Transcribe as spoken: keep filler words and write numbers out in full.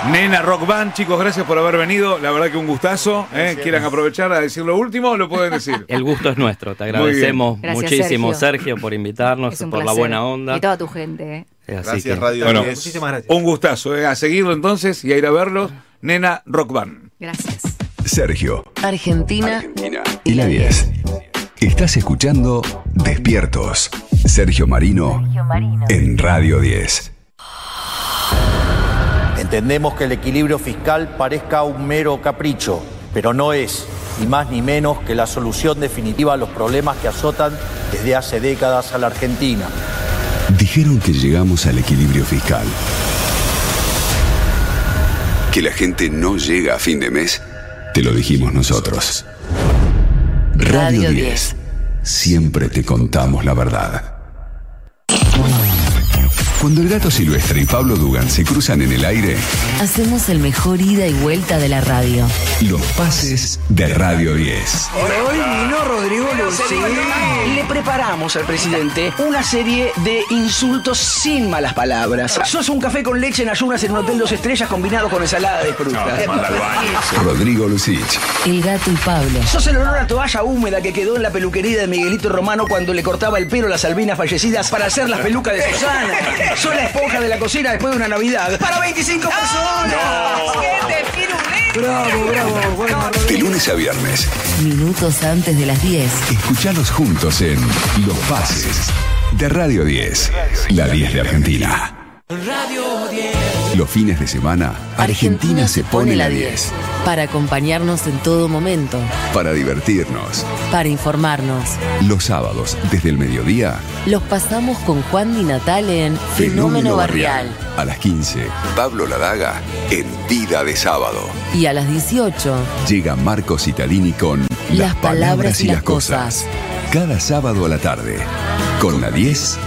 Nena Rock Band, chicos, gracias por haber venido. La verdad que un gustazo. ¿eh? ¿Quieran aprovechar a decir lo último o lo pueden decir? El gusto es nuestro. Te agradecemos Gracias, muchísimo, Sergio. Sergio, por invitarnos, por placer. la buena onda. Y toda tu gente. ¿eh? Así Gracias, que, Radio bueno, diez. Muchísimas gracias. Un gustazo. ¿eh? A seguirlo entonces y a ir a verlos. Nena Rock Band. Gracias. Sergio, Argentina. Argentina y la diez. Estás escuchando Despiertos. Sergio Marino, Sergio Marino. en Radio diez. Entendemos que el equilibrio fiscal parezca un mero capricho, pero no es, ni más ni menos, que la solución definitiva a los problemas que azotan desde hace décadas a la Argentina. Dijeron que llegamos al equilibrio fiscal. Que la gente no llega a fin de mes, te lo dijimos nosotros. Radio diez. Siempre te contamos la verdad. Cuando el Gato Silvestre y Pablo Dugan se cruzan en el aire, hacemos el mejor ida y vuelta de la radio. los pases de Radio diez. Hoy vino Rodrigo Lucci. Le preparamos al presidente una serie de insultos sin malas palabras. Sos un café con leche en ayunas en un hotel dos estrellas combinado con ensalada de fruta. Rodrigo Lucich, El Gato y Pablo. Sos el olor a toalla húmeda que quedó en la peluquería de Miguelito Romano cuando le cortaba el pelo a las albinas fallecidas para hacer las pelucas de Susana. Sos la esponja de la cocina después de una Navidad. ¡Para veinticinco personas! Bravo, bravo. Bueno, de lunes a viernes. Minutos antes de las diez. Escuchalos juntos en Los Pases de Radio diez. La diez de Argentina. Los fines de semana, Argentina se pone la diez. Para acompañarnos en todo momento. Para divertirnos. Para informarnos. Los sábados, desde el mediodía, Los pasamos con Juan Di Natale en Fenómeno Barrial. A las quince, Pablo Ladaga en Vida de Sábado. Y a las dieciocho, Llega Marco Cittadini con Las palabras y las cosas. Cada sábado a la tarde. Con la diez